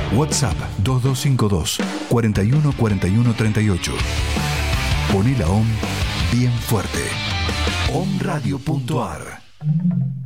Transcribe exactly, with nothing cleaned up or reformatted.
WhatsApp dos dos cinco dos, cuarenta y uno, cuarenta y uno, treinta y ocho. Poné la O M bien fuerte. om radio punto a r